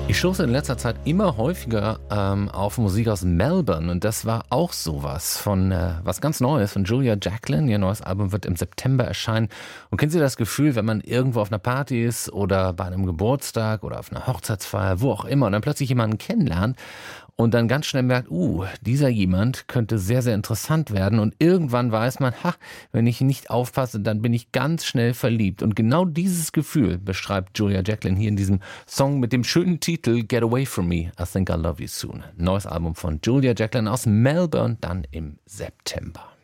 Ich stoße in letzter Zeit immer häufiger auf Musik aus Melbourne und das war auch sowas von was ganz Neues von Julia Jacklin. Ihr neues Album wird im September erscheinen. Und kennen Sie das Gefühl, wenn man irgendwo auf einer Party ist oder bei einem Geburtstag oder auf einer Hochzeitsfeier, wo auch immer, und dann plötzlich jemanden kennenlernt und dann ganz schnell merkt, dieser jemand könnte sehr, sehr interessant werden, und irgendwann weiß man, wenn ich nicht aufpasse, dann bin ich ganz schnell verliebt. Und genau dieses Gefühl beschreibt Julia Jacklin hier in diesem Song mit dem schönen Titel Get Away From Me, I Think I Love You Soon. Neues Album von Julia Jacklin aus Melbourne, dann im September.